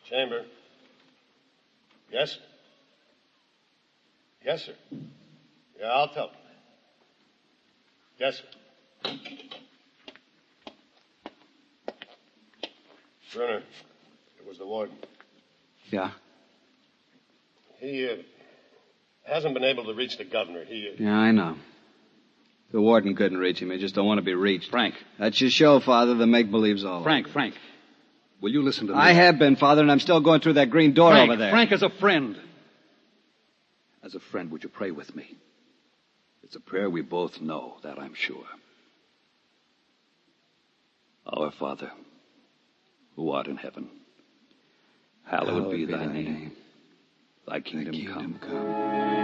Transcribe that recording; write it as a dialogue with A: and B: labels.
A: Chamber. Yes, sir. Yes, sir. Yeah, I'll tell him. Yes, sir. Brunner, it was the warden.
B: Yeah?
A: He hasn't been able to reach the governor.
B: Yeah, I know. The warden couldn't reach him. He just don't want to be reached.
C: Frank.
B: That's your show, Father. The make-believe's all.
C: Frank. Will you listen to me?
B: I have been, Father, and I'm still going through that green door over there.
C: Frank, as a friend. As a friend, would you pray with me? It's a prayer we both know, that I'm sure. Our Father, who art in heaven, hallowed be thy name. Thy kingdom come.